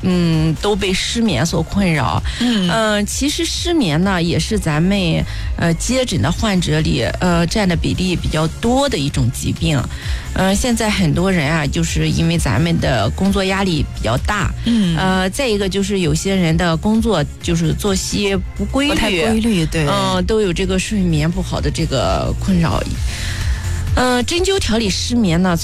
都被失眠所困扰。其实失眠呢，也是咱们接诊的患者里占的比例比较多的一种疾病。现在很多人啊，就是因为咱们的工作压力比较大，再一个就是有些人的工作就是作息不规律， 不太规律，对， 都有这个睡眠不好的这个困扰。针灸调理失眠呢，